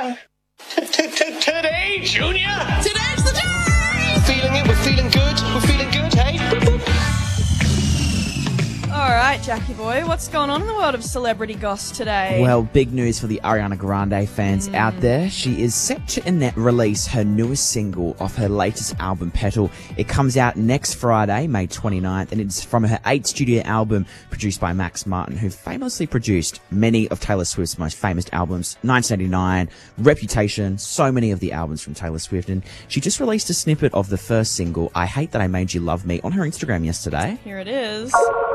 Today, Junior. Today's the day! Feeling it, we're feeling good, hey? All right, Jackie boy, what's going on in the world of celebrity goss today? Well, big news for the Ariana Grande fans out there. She is set to release her newest single off her latest album, Petal. It comes out next Friday, May 29th, and it's from her 8th studio album produced by Max Martin, who famously produced many of Taylor Swift's most famous albums, 1989, Reputation, so many of the albums from Taylor Swift. And she just released a snippet of the first single, I Hate That I Made You Love Me, on her Instagram yesterday. Here it is.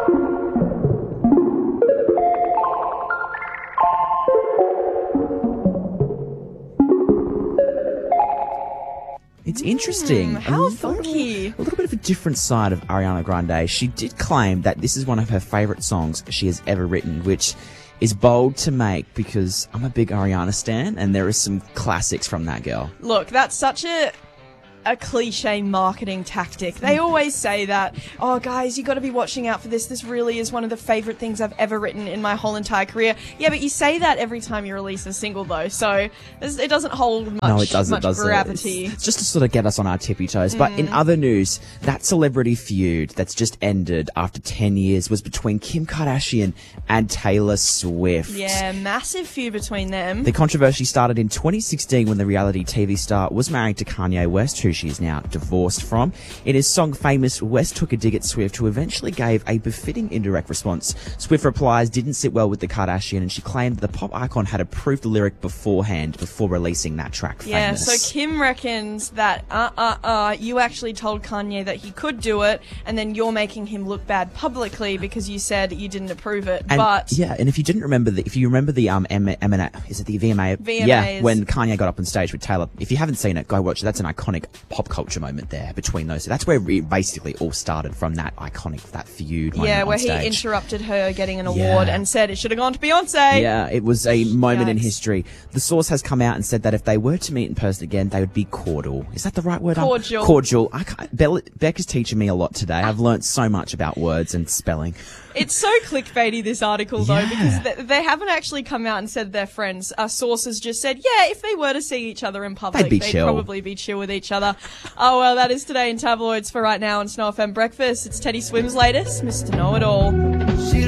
It's interesting. How funky. A little bit of a different side of Ariana Grande. She did claim that this is one of her favourite songs she has ever written, which is bold to make because I'm a big Ariana stan and there are some classics from that girl. Look, that's such a cliche marketing tactic. They always say that, oh guys, you got to be watching out for this. This really is one of the favorite things I've ever written in my whole entire career. Yeah, but you say that every time you release a single though, so it doesn't hold much, No, it doesn't, much does gravity. It's just to sort of get us on our tippy toes. But in other news, that celebrity feud that's just ended after 10 years was between Kim Kardashian and Taylor Swift. Yeah, massive feud between them. The controversy started in 2016 when the reality TV star was married to Kanye West, who she is now divorced from. In his song Famous, West took a dig at Swift, who eventually gave a befitting indirect response. Swift replies didn't sit well with the Kardashian, and she claimed that the pop icon had approved the lyric beforehand before releasing that track, Yeah, Famous. so Kim reckons that, you actually told Kanye that he could do it, and then you're making him look bad publicly because you said you didn't approve it. And, but yeah, and if you remember the is it the VMA? VMAs. Yeah, when Kanye got up on stage with Taylor. If you haven't seen it, go watch it. That's an iconic pop culture moment there between those. So that's where it basically all started, from that feud moment yeah, where on stage. he interrupted her getting an award and said it should have gone to Beyonce. Yeah, it was a moment in Yikes. history. The source has come out and said that if they were to meet in person again, they would be cordial. Is that the right word? Cordial. Cordial. Beck is teaching me a lot today. I've learnt so much about words and spelling. It's so clickbaity, this article, though, Yeah. because they haven't actually come out and said they're friends. Sources just said, yeah, if they were to see each other in public, They'd be chill. probably be chill with each other. Oh, well, that is today in tabloids for right now on Snow FM Breakfast. It's Teddy Swim's latest, Mr. Know-It-All.